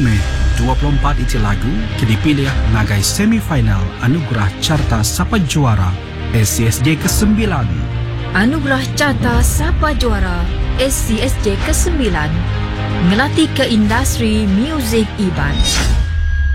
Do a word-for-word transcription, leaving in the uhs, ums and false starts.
Mei dua puluh empat itu lagu dipilih sebagai semifinal Anugerah Carta Sapa Juara S C S J kesembilan. Anugerah Carta Sapa Juara S C S J kesembilan ngelatih ke industri muzik Iban.